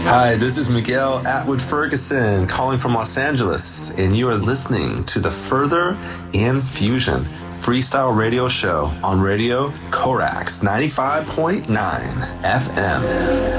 Hi, this is Miguel Atwood Ferguson calling from Los Angeles, and you are listening to the Further in Fusion freestyle radio show on Radio Corax 95.9 FM.